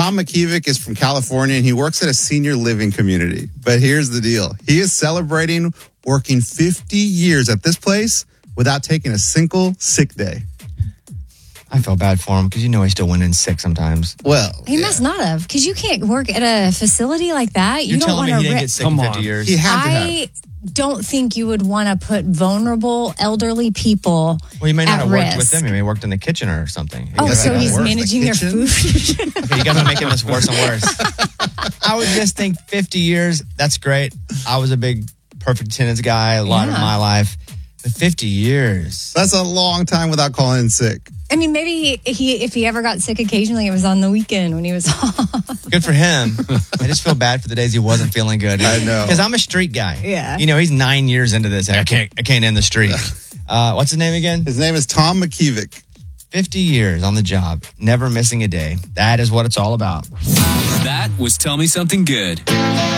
Tom McKevick is from California, and he works at a senior living community. But here's the deal. He is celebrating working 50 years at this place without taking a single sick day. I feel bad for him because he still went in sick sometimes. Well, he must not have, because you can't work at a facility like that. You're you don't telling want me he to didn't get sick in 50 years? He had to have. I don't think you would want to put vulnerable elderly people Well, he may not at have worked with risk. them. He may have worked in the kitchen or something. Oh, so he's worse, managing the their kitchen? food. Okay, you guys are making this worse and worse. I would just think 50 years, that's great. I was a big perfect attendance guy a lot of my life. But 50 years. That's a long time without calling in sick. I mean, maybe if he ever got sick occasionally, it was on the weekend when he was off. Good for him. I just feel bad for the days he wasn't feeling good. I know. Because I'm a street guy. Yeah. He's 9 years into this. I can't end the streak. What's his name again? His name is Tom McKevick. 50 years on the job, never missing a day. That is what it's all about. That was Tell Me Something Good.